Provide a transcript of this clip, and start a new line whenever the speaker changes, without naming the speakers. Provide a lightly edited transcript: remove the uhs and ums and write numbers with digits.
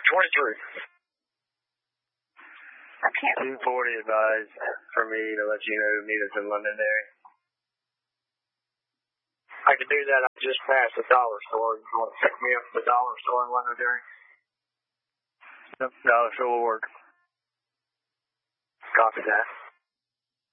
23.
Okay.
240 advised for me to let you know meet us in Londonderry.
I can do that. I just passed the dollar store. You want to pick me up at the dollar store in Londonderry?
Yep, dollar store will work.
Copy that.